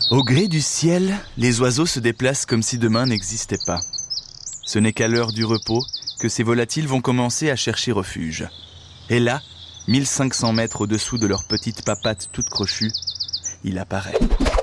Au gré du ciel, les oiseaux se déplacent comme si demain n'existait pas. Ce n'est qu'à l'heure du repos que ces volatiles vont commencer à chercher refuge. Et là, 1500 mètres au-dessous de leur petite papate toute crochue, il apparaît.